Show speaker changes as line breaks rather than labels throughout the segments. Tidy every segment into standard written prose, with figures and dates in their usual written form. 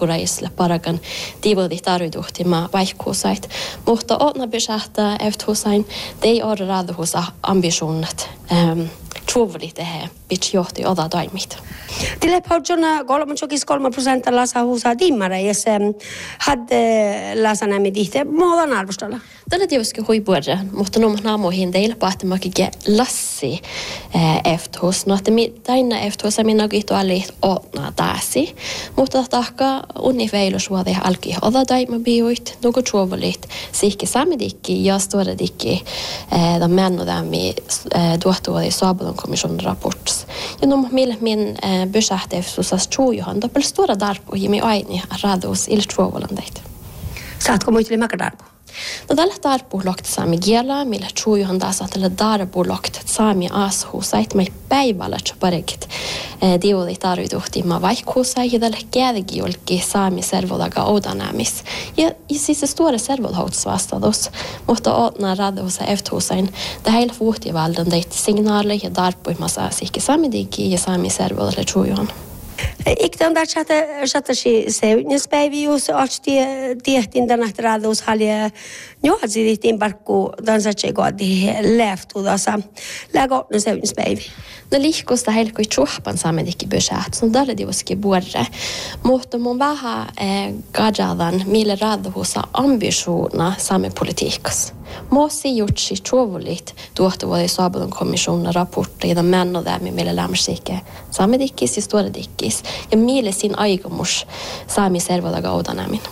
Raisle parakan tiivodit tarviduhti ma vaikkuusait. Mutta otna pysähtää eftuusain tei orra raduhusa ambisuunnat tjuvulit tehe pitch johti oda toimit.
Tille paujona 3% lasa huusaa timmara ja se hade lasana med ihte muudan arvostella.
Tällä tietysti huipuudja, mutta naamuihin teillä pahtamakin lassi eftuus. No, että täynnä eftuus ja minä kiitos alle otna taasi. Mutta tahka unifeilusuote alki oda toimibiuit, nuku tjuvulit sihki samedikki ja storedikki den männodaami tuottuodi Sabelon komission rapports. Ja no millä min besahtäfsusas tjujuhan doppel stora darpo jimi aini radus il tjuvulandet.
Saatko muisteli maka darpo?
No tällä darpo lokta saami kielä, millä tjujuhan taas tällä darpo lokta saami ashuusait mai päivällä parekit diodi tarviduhti ma vaikkuusai ja tällä kädegijolki saami servodaga oudanämis. Ja siis se stora servodhoutsvastados, mutta otna radusa eftuusain det heillä fuhtivalden deit signaali ja darpo massa sihki saami digi ja saami servodalle tjujuhan.
Iktan där chatta se nespäivi jos achti tiehtin tänä radus halje nyohadit imbarku dansache godi leftudasa lägo se nespäivi.
No liikusta heillä kui chuhpan samedikki bysät, så där det voski borre. Mutta mun vähän gajadan mille radhusa ambitiona same politiikas. Mosi jutsi chuvulit tuohtuvuodi Sabelon komission rapportti ja män och där mille lämsike samedikkis ja storedikkis ja mille sin aikomus sami servodaga oudanämin.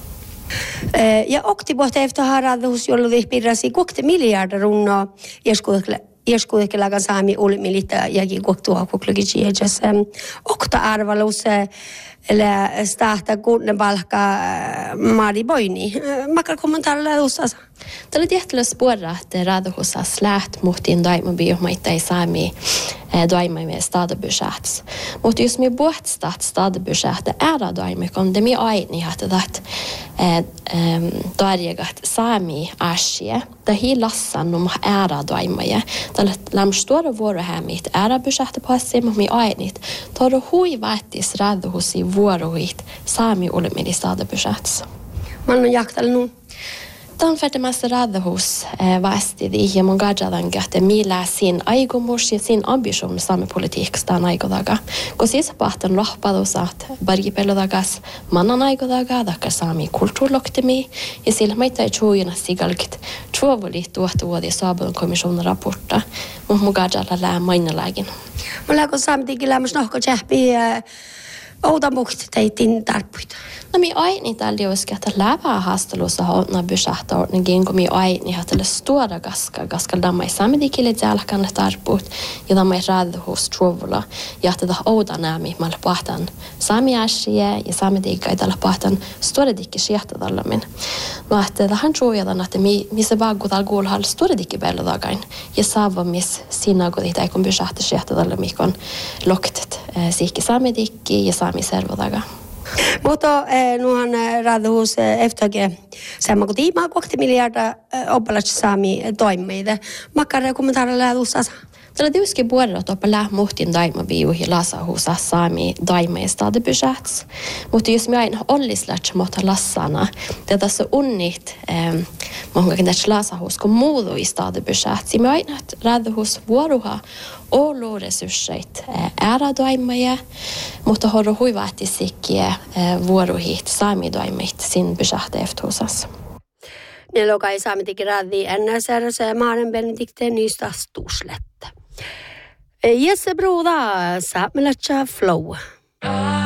Ja oktivuotta efter har radhus jollu vihpirrasi 6 miljarder runno Ieskuikelaga saami ulmilita jagi koktua koklugiji jas okta arvalus la stahta kunne balka mari boini makal kommentarilla usasa.
Tällä tietyllä spåra että radhusas läht muhtin daimobi maittai saami daimai stadebudget. Mutta jos mi buht stadebudget är daimikom det mi aini att darjegat saami asie da hi lassan num ära daimaje. Tällä lämstora vuorohämit ära budget passi mi ainit. Tar hui vattis radhusi vuorohit saami ulmili stadebudget.
Man on jaktal nu.
Tämän färdimässä radhus vastidi ja mun gajadan gätte millä sin aikomus ja sin ambition sami politiikasta aikodaga. Kun siis pahtan rahpadusat bargipelodagas manan aikodaga dakka sami kulttuurloktemi ja sillä meitä ei tjuujana sigalkit tjuovulit tuohtuvuodi Sabelon komission rapporta mun gajalla lää mainalaagin.
Mulla kun samtikin lämmäs nohko tjähpi oudamukt teitin tarpuita.
No mi aini tällä joskin, että läpää haastelussa on bysähtä ordningen, kun mi aini hatelle stora gaskal dammai samedikille jälkeen tarput ja dammai radhus trovula ja että oudanämi mal pahtan samiasia ja samedikkai tällä pahtan stora dikki siehtä tällamin. No että tähän trojadan että mi se baggu tal golhal stora dikki bellodagain ja saava mis sinagodi tai kun bysähtä siehtä tällamin loktet sihki samedikki ja sami servodaga.
Mutta nuhan radhus eftage sama kuin tiimaa 2 miljardia oppalat saami toimiida. Makkara kommentaarilla usasa.
Tällä tietysti puolella toppala muhtin daimabiuhi lasahusa saami daimai stadebudgets. Mutta jos me aina ollislätsä mutta lassana, det tässä unnit många kanske lasahus kun muudu i stadebudgets. Me aina radhus vuoroha olo resurssit ära daimaja, mutta horro huivaattisikkiä vuorohit saami daimait sin budget eftuusas.
Ne lokai saami teki radhi NSR Maren Benedikte nysta Storsletta. Jesse broda saamelacha flow.